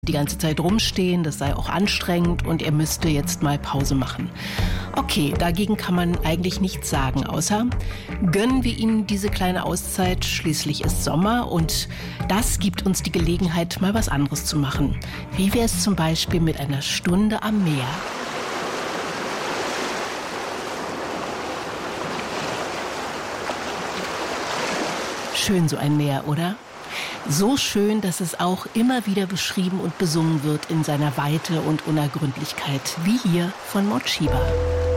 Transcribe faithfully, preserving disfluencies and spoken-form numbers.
die ganze Zeit rumstehen, das sei auch anstrengend und er müsste jetzt mal Pause machen. Okay, dagegen kann man eigentlich nichts sagen, außer gönnen wir ihm diese kleine Auszeit, schließlich ist Sommer und das gibt uns die Gelegenheit, mal was anderes zu machen. Wie wäre es zum Beispiel mit einer Stunde am Meer? Schön so ein Meer, oder? So schön, dass es auch immer wieder beschrieben und besungen wird in seiner Weite und Unergründlichkeit, wie hier von Maud Scheber.